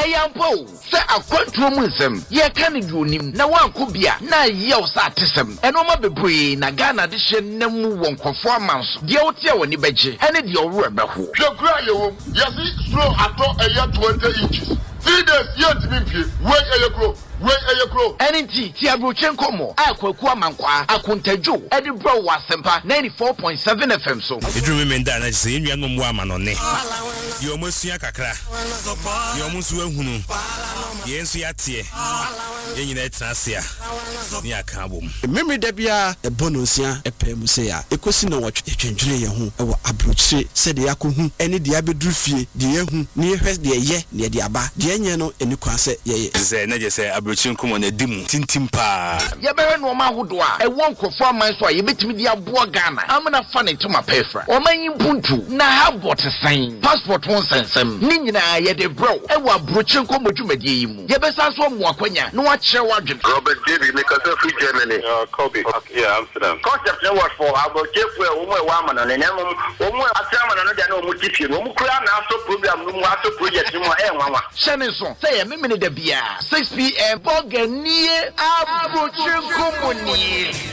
Eyampo se akwantuo mu nsem ye ka ne duonim na wanko bia na yew sa atesem eno ma bebree na Ghana de hye nemu wonkofo amanso de wote a woni beje ene de owo ebeho hwekura yewo yesi slow ato eya 20 inches 3 days yet bimfie we eyekro Enenti ti abrochen komo akwaku amankwa akontadwo edi bro wasempa 94.7 FM so edru me nda na se enua no mo ama no ne ye omosua kakra ye omusu ahunu ye nsu yatie ye nyina etrasia ni aka bom memre da bia ebononsia epem se ya ekosi na wotwe etwendwere ye ho ewo abroche se de yakohu ene de abedru fie de yehu ni ehwes de ye ne de aba de enye no eni kwa se ye ze na je se abroche komo na dimu tintim pa ye bewe no ma hodo a ewo nkofo aman so a ye betimi de aboa Ghana amna fa ne tuma pefra o manyi puntu na habot sign passport won sensem ni nyina ye de bro ewo abroche komo dwumade yi mu ye besa so mo akwanya no a kire wadwen Robert David Nicholas free Germany Kobe yeah Amsterdam concept network for abroche fu e wo mo wa amana ne nemu wo mo atrama no de na o mo tifie no mo kura na aso program no mo aso project mo nwanwa shene so say ye memene da bia 6 p.m. Boganie abroche komo ni